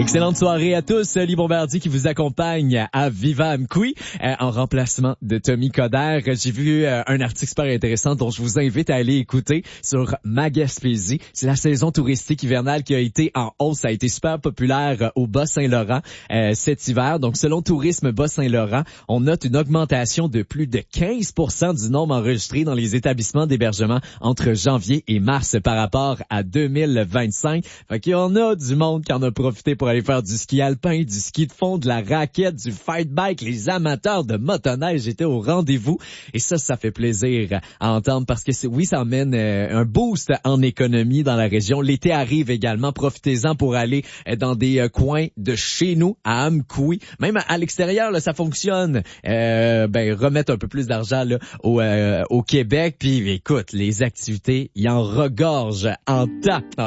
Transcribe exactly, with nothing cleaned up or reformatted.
Excellente soirée à tous. Lee Bombardier qui vous accompagne à Viva Amqui euh, en remplacement de Tommy Coderre. J'ai vu euh, un article super intéressant dont je vous invite à aller écouter sur Ma Gaspésie. C'est la saison touristique hivernale qui a été en hausse. Ça a été super populaire euh, au Bas-Saint-Laurent euh, cet hiver. Donc, selon Tourisme Bas-Saint-Laurent, on note une augmentation de plus de quinze pour cent du nombre enregistré dans les établissements d'hébergement entre janvier et mars par rapport à deux mille vingt-cinq. Fait qu'il y en a du monde qui en a profité pour aller faire du ski alpin, du ski de fond, de la raquette, du fight bike. Les amateurs de motoneige étaient au rendez-vous. Et ça, ça fait plaisir à entendre parce que c'est, oui, ça amène euh, un boost en économie dans la région. L'été arrive également. Profitez-en pour aller euh, dans des euh, coins de chez nous, à Amqui. Même à, à l'extérieur, là, ça fonctionne. Euh, ben, remettre un peu plus d'argent là, au, euh, au Québec. Puis, écoute, les activités, il en regorge en tas.